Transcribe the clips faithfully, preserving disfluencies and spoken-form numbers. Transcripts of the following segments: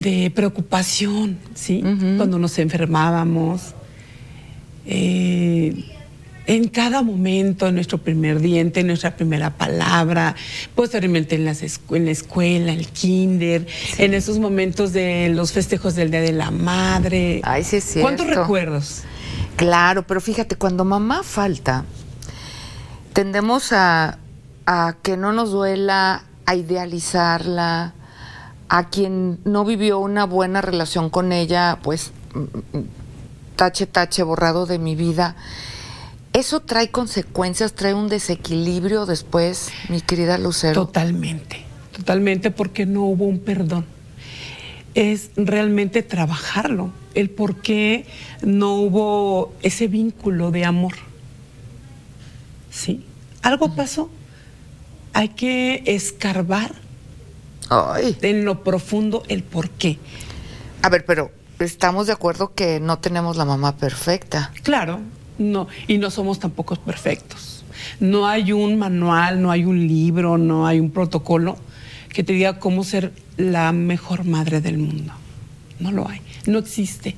de preocupación, ¿sí? Uh-huh. Cuando nos enfermábamos, eh, en cada momento, en nuestro primer diente, en nuestra primera palabra, posteriormente en, las escu- en la escuela, el kinder, sí. En esos momentos de los festejos del Día de la Madre. Ay, sí es cierto. ¿Cuántos recuerdos? Claro, pero fíjate, cuando mamá falta, tendemos a, a que no nos duela, a idealizarla, a quien no vivió una buena relación con ella, pues tache, tache, borrado de mi vida. ¿Eso trae consecuencias, trae un desequilibrio después, mi querida Lucero? Totalmente, totalmente, porque no hubo un perdón. Es realmente trabajarlo, el por qué no hubo ese vínculo de amor. ¿Sí? Algo pasó. Hay que escarbar Ay. en lo profundo el por qué. A ver, pero estamos de acuerdo que no tenemos la mamá perfecta. Claro, no, y no somos tampoco perfectos. No hay un manual, no hay un libro, no hay un protocolo que te diga cómo ser la mejor madre del mundo. No lo hay, no existe.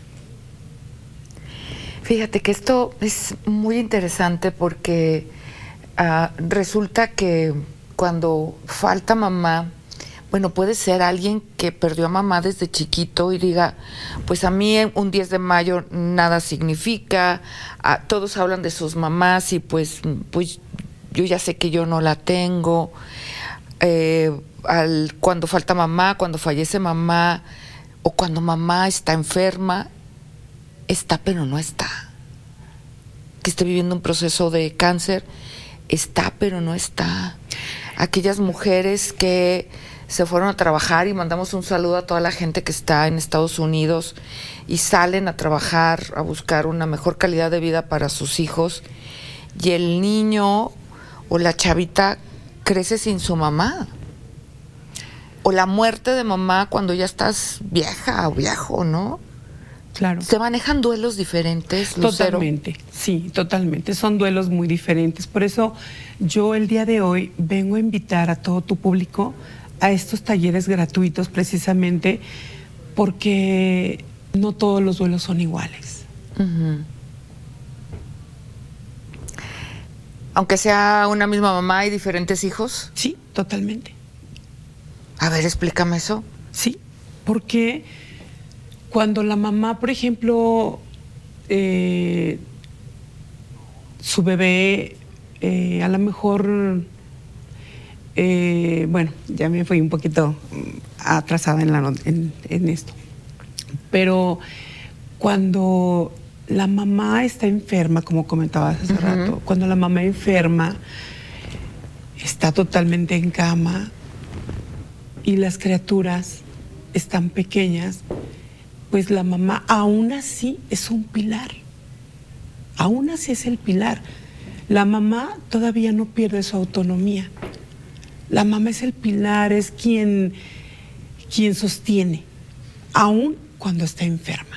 Fíjate que esto es muy interesante porque uh, resulta que cuando falta mamá, bueno, puede ser alguien que perdió a mamá desde chiquito y diga, pues a mí un diez de mayo nada significa, a, todos hablan de sus mamás y pues, pues yo ya sé que yo no la tengo. Eh, al, cuando falta mamá, cuando fallece mamá o cuando mamá está enferma, está pero no está. Que esté viviendo un proceso de cáncer, está pero no está. Aquellas mujeres que se fueron a trabajar, y mandamos un saludo a toda la gente que está en Estados Unidos y salen a trabajar, a buscar una mejor calidad de vida para sus hijos, y el niño o la chavita crece sin su mamá. O la muerte de mamá cuando ya estás vieja o viejo, ¿no? Claro. ¿Se manejan duelos diferentes, Lucero? Totalmente, sí, totalmente. Son duelos muy diferentes. Por eso yo el día de hoy vengo a invitar a todo tu público a estos talleres gratuitos, precisamente porque no todos los duelos son iguales. Uh-huh. Aunque sea una misma mamá y diferentes hijos. Sí, totalmente. A ver, explícame eso. Sí, porque cuando la mamá, por ejemplo, eh, su bebé, eh, a lo mejor, eh, bueno, ya me fui un poquito atrasada en, la, en, en esto, pero cuando la mamá está enferma, como comentabas hace uh-huh. rato, cuando la mamá enferma, está totalmente en cama y las criaturas están pequeñas, pues la mamá aún así es un pilar. Aún así es el pilar. La mamá todavía no pierde su autonomía. La mamá es el pilar, es quien, quien sostiene, aún cuando está enferma.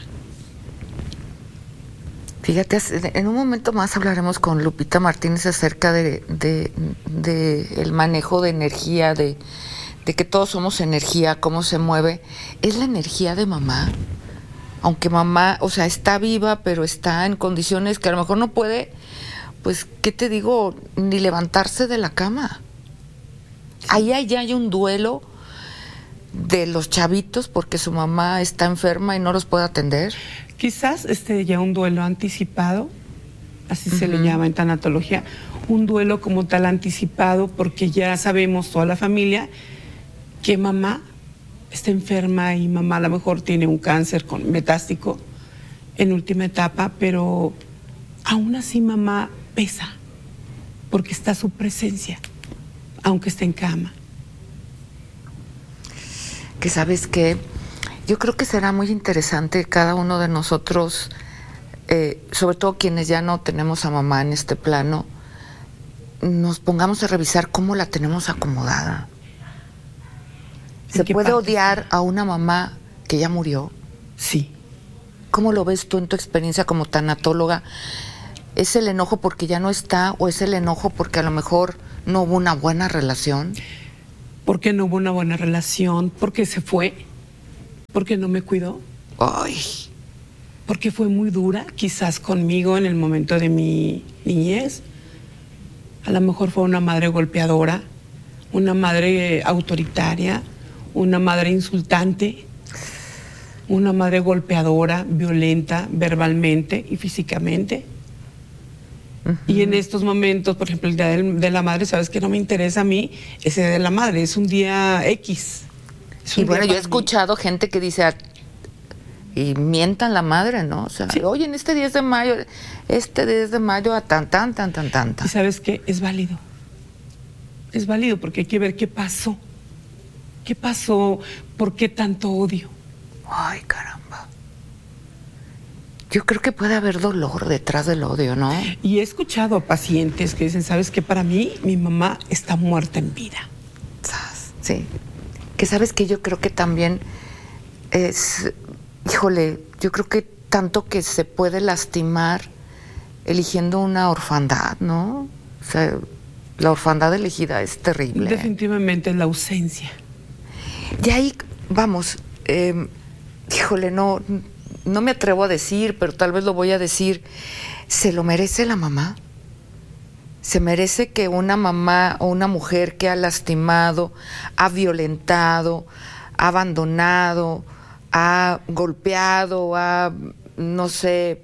Fíjate, en un momento más hablaremos con Lupita Martínez acerca de, de, de el manejo de energía, de, de que todos somos energía, cómo se mueve. ¿Es la energía de mamá? Aunque mamá, o sea, está viva, pero está en condiciones que a lo mejor no puede, pues, ¿qué te digo? Ni levantarse de la cama. Sí. Ahí ya hay un duelo de los chavitos porque su mamá está enferma y no los puede atender. Quizás este ya un duelo anticipado, así uh-huh. se le llama en tanatología, un duelo como tal anticipado porque ya sabemos toda la familia que mamá está enferma y mamá a lo mejor tiene un cáncer con metástico en última etapa, pero aún así mamá pesa porque está su presencia, aunque esté en cama. Que sabes que yo creo que será muy interesante cada uno de nosotros, eh, sobre todo quienes ya no tenemos a mamá en este plano, nos pongamos a revisar cómo la tenemos acomodada. ¿Se puede odiar a una mamá que ya murió? Sí. ¿Cómo lo ves tú en tu experiencia como tanatóloga? ¿Es el enojo porque ya no está o es el enojo porque a lo mejor no hubo una buena relación? Porque no hubo una buena relación, porque se fue, Porque no me cuidó. Ay. Porque fue muy dura, quizás conmigo en el momento de mi niñez. A lo mejor fue una madre golpeadora, una madre autoritaria, una madre insultante, una madre golpeadora, violenta, verbalmente y físicamente. Uh-huh. Y en estos momentos, por ejemplo, el día del, de la madre, sabes que no me interesa a mí ese día de la madre, es un día X. Y bueno, yo he escuchado mí. gente que dice, y mientan la madre, ¿no? O sea, sí. Oye, en este diez de mayo, este diez de mayo a tan, tan, tan, tan, tan. Y sabes que es válido. Es válido porque hay que ver qué pasó. ¿Qué pasó? ¿Por qué tanto odio? Ay, caramba. Yo creo que puede haber dolor detrás del odio, ¿no? Y he escuchado a pacientes que dicen, ¿sabes qué? Para mí, mi mamá está muerta en vida. Sí. Que sabes que yo creo que también es... Híjole, yo creo que tanto que se puede lastimar eligiendo una orfandad, ¿no? O sea, la orfandad elegida es terrible. Definitivamente es la ausencia. Y ahí, vamos, eh, híjole, no, no me atrevo a decir, pero tal vez lo voy a decir, ¿se lo merece la mamá? ¿Se merece que una mamá o una mujer que ha lastimado, ha violentado, ha abandonado, ha golpeado, ha, no sé,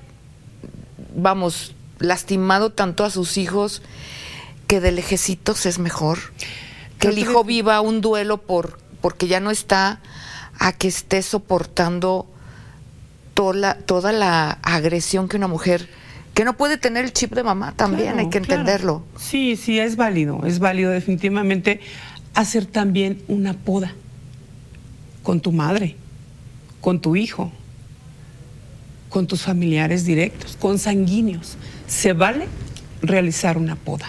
vamos, lastimado tanto a sus hijos, que de lejecitos es mejor? Que el hijo viva un duelo por porque ya no está, a que esté soportando toda la, toda la agresión que una mujer, que no puede tener el chip de mamá también, claro, hay que entenderlo. Claro. Sí, sí, es válido, es válido definitivamente hacer también una poda con tu madre, con tu hijo, con tus familiares directos, con sanguíneos. Se vale realizar una poda.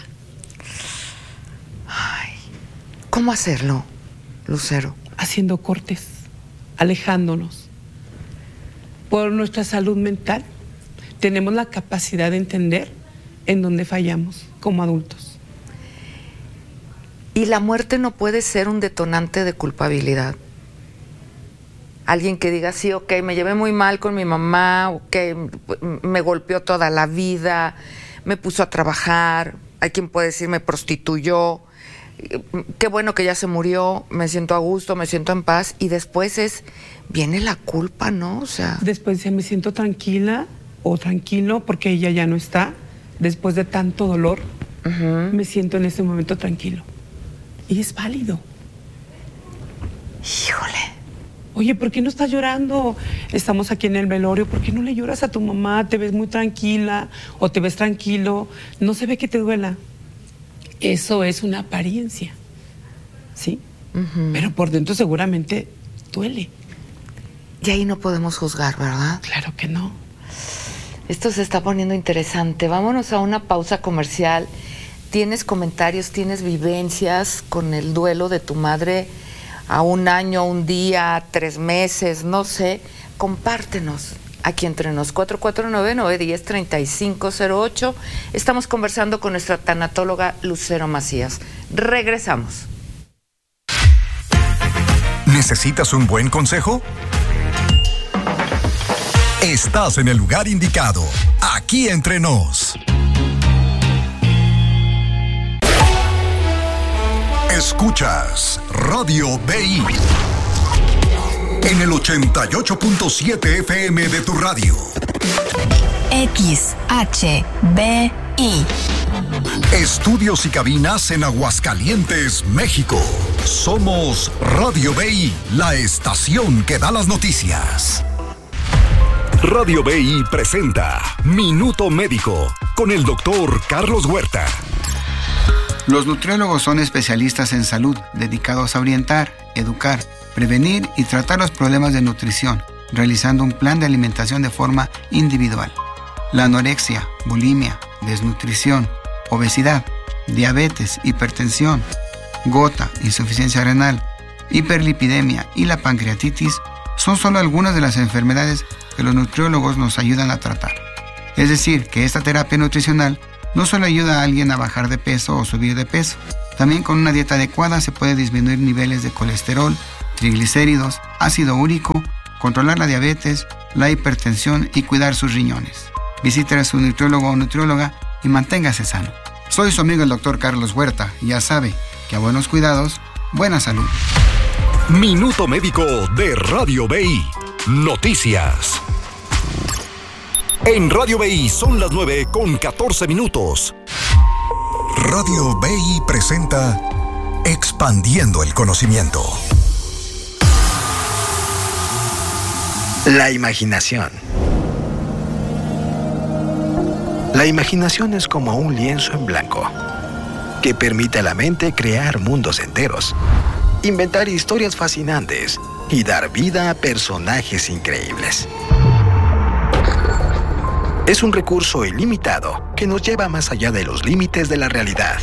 Ay, ¿cómo hacerlo, Lucero? Haciendo cortes, alejándonos. Por nuestra salud mental, tenemos la capacidad de entender en dónde fallamos como adultos. Y la muerte no puede ser un detonante de culpabilidad. Alguien que diga, sí, ok, me llevé muy mal con mi mamá, ok, me golpeó toda la vida, me puso a trabajar, hay quien puede decir me prostituyó, qué bueno que ya se murió, me siento a gusto, me siento en paz, y después es, viene la culpa, ¿no? O sea... Después ya me siento tranquila o tranquilo porque ella ya no está, después de tanto dolor, uh-huh. me siento en este momento tranquilo. Y es válido. Híjole. Oye, ¿por qué no estás llorando? Estamos aquí en el velorio, ¿por qué no le lloras a tu mamá? Te ves muy tranquila o te ves tranquilo, no se ve que te duela. Eso es una apariencia, ¿sí? Uh-huh. Pero por dentro seguramente duele. Y ahí no podemos juzgar, ¿verdad? Claro que no. Esto se está poniendo interesante. Vámonos a una pausa comercial. ¿Tienes comentarios, tienes vivencias con el duelo de tu madre a un año, un día, tres meses, no sé? Compártenos aquí entre nos. cuatro cuatro nueve, nueve uno cero, tres cinco cero ocho. Estamos conversando con nuestra tanatóloga Lucero Macías. Regresamos. ¿Necesitas un buen consejo? Estás en el lugar indicado. Aquí entre nos. Escuchas Radio B I en el ochenta y ocho punto siete F M de tu radio. X H B I. Estudios y cabinas en Aguascalientes, México. Somos Radio B I, la estación que da las noticias. Radio B I presenta Minuto Médico con el doctor Carlos Huerta. Los nutriólogos son especialistas en salud, dedicados a orientar, educar, prevenir y tratar los problemas de nutrición, realizando un plan de alimentación de forma individual. La anorexia, bulimia, desnutrición, obesidad, diabetes, hipertensión, gota, insuficiencia renal, hiperlipidemia y la pancreatitis son solo algunas de las enfermedades que los nutriólogos nos ayudan a tratar. Es decir, que esta terapia nutricional no solo ayuda a alguien a bajar de peso o subir de peso, también con una dieta adecuada se puede disminuir niveles de colesterol, triglicéridos, ácido úrico, controlar la diabetes, la hipertensión y cuidar sus riñones. Visite a su nutriólogo o nutrióloga y manténgase sano. Soy su amigo el doctor Carlos Huerta y ya sabe que a buenos cuidados, buena salud. Minuto Médico de Radio B I. Noticias. En Radio B I son las nueve con catorce minutos. Radio B I presenta Expandiendo el Conocimiento. La imaginación. La imaginación es como un lienzo en blanco que permite a la mente crear mundos enteros, inventar historias fascinantes y dar vida a personajes increíbles. Es un recurso ilimitado que nos lleva más allá de los límites de la realidad,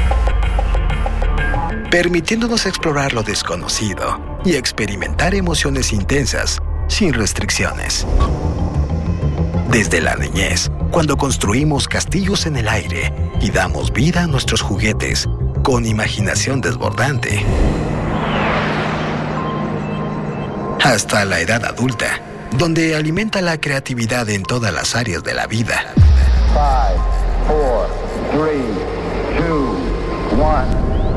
permitiéndonos explorar lo desconocido y experimentar emociones intensas sin restricciones. Desde la niñez, cuando construimos castillos en el aire y damos vida a nuestros juguetes con imaginación desbordante, hasta la edad adulta, donde alimenta la creatividad en todas las áreas de la vida. Five, four, three, two, one.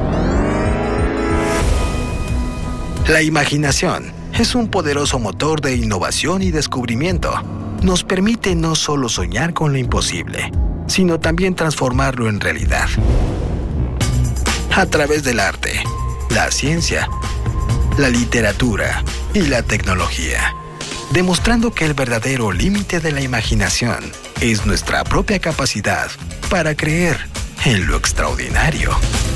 La imaginación es un poderoso motor de innovación y descubrimiento. Nos permite no solo soñar con lo imposible, sino también transformarlo en realidad. A través del arte, la ciencia, la literatura y la tecnología, demostrando que el verdadero límite de la imaginación es nuestra propia capacidad para creer en lo extraordinario.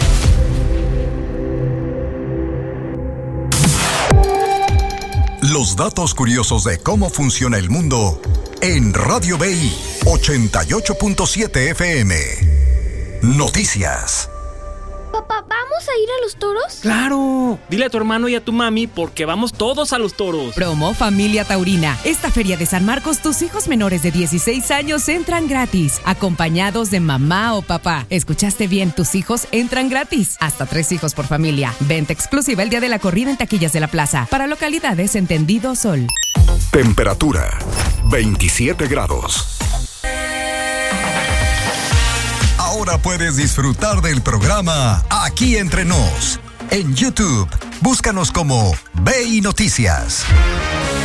Los datos curiosos de cómo funciona el mundo en Radio B I ochenta y ocho punto siete F M. Noticias. Papá, ¿vamos a ir a los toros? ¡Claro! Dile a tu hermano y a tu mami porque vamos todos a los toros. Promo Familia Taurina. Esta feria de San Marcos, tus hijos menores de dieciséis años entran gratis, acompañados de mamá o papá. ¿Escuchaste bien? Tus hijos entran gratis. Hasta tres hijos por familia. Venta exclusiva el día de la corrida en taquillas de la plaza. Para localidades entendido Sol. Temperatura veintisiete grados. Ahora puedes disfrutar del programa Aquí Entre Nos. En YouTube, búscanos como B I Noticias.